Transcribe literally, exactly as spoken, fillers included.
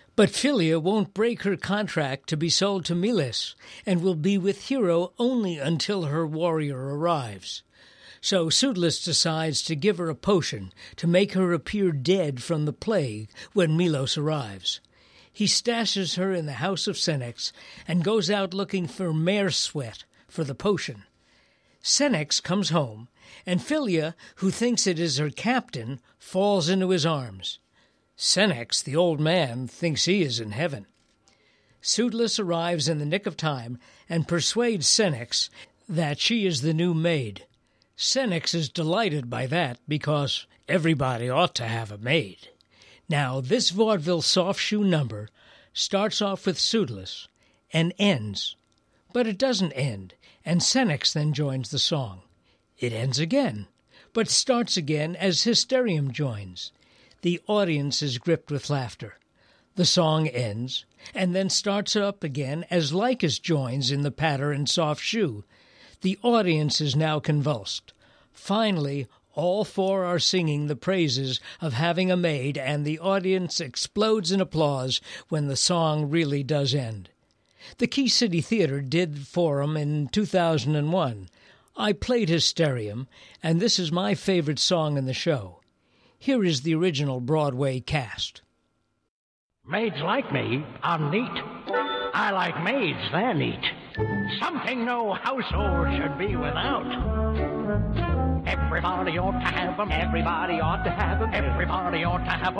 But Philia won't break her contract to be sold to Miles and will be with Hero only until her warrior arrives. So Pseudolus decides to give her a potion to make her appear dead from the plague when Milos arrives. He stashes her in the house of Senex and goes out looking for mare sweat for the potion. Senex comes home, and Philia, who thinks it is her captain, falls into his arms. Senex, the old man, thinks he is in heaven. Pseudolus arrives in the nick of time and persuades Senex that she is the new maid. Senex is delighted by that because everybody ought to have a maid. Now, this vaudeville soft shoe number starts off with Pseudolus and ends, but it doesn't end, and Senex then joins the song. It ends again, but starts again as Hysterium joins. The audience is gripped with laughter. The song ends, and then starts up again as Lycus joins in the patter and soft shoe. The audience is now convulsed. Finally, all four are singing the praises of having a maid, and the audience explodes in applause when the song really does end. The Key City Theater did for 'em in two thousand one. I played Hysterium, and this is my favorite song in the show. Here is the original Broadway cast. Maids like me are neat. I like maids, they're neat. Something no household should be without. Everybody ought to have 'em. Everybody ought to have 'em. Everybody ought to have 'em.